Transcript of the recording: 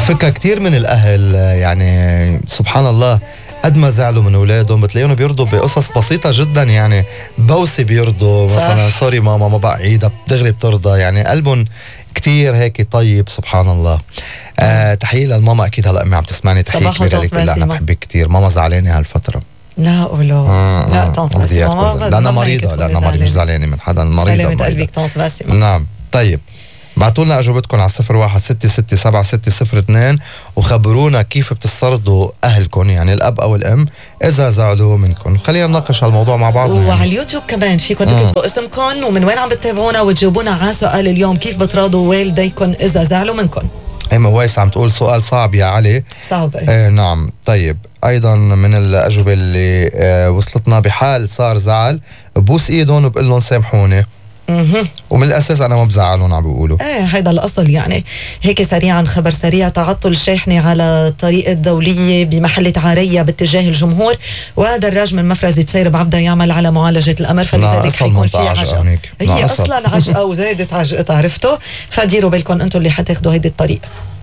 فكرة كتير من الأهل يعني سبحان الله قد ما زعلوا من أولادهم بتلاقيهم بيرضوا بقصص بسيطة جدا، يعني بوسي بيرضوا مثلا سوري ماما ما بقى عيدها دغري بترضى، يعني قلبهم كتير هيك طيب سبحان الله. تحية للماما أكيد هلأ أمي عم تسمعني، تحية كبيرة لك. لا أنا بحبك كتير، ماما زعلانة هالفترة. لا قولوا لا طنط باسمة لأنها مريضة، لأنها مريضة مش زعلانة من حدا، مريضة سلامة قلبك طنط باسمة. نعم. طيب بعتوا لنا أجوبتكم على 0166676602 وخبرونا كيف بتسترضوا أهلكم يعني الأب أو الأم إذا زعلوا منكم. خلينا نناقش هالموضوع مع بعض. وعلى يعني. اليوتيوب كمان فيكم تكتبوا اسمكم ومن وين عم بتتابعونا وتجاوبونا على سؤال اليوم، كيف بتراضوا والديكم إذا زعلوا منكم. أم ويس عم تقول سؤال صعب يا علي. صعب نعم. طيب أيضا من الأجوبة اللي وصلتنا، بحال صار زعل بوس إيدهم وبقول لهم سامحوني. ومن الأساس أنا ما بزعلهم عم بيقولوا. هيدا الأصل يعني. هيك سريعا خبر سريع، تعطل الشاحنة على الطريق الدولية بمحلة عرية باتجاه الجمهور، ودراج من مفرزة سير بعبدة يعمل على معالجة الأمر، فلذلك حيكون في عجقة. هي أصلا عجقة وزادت عجقة، عرفتوا؟ فديروا بالكم أنتم اللي حتاخدوا هيدي الطريق.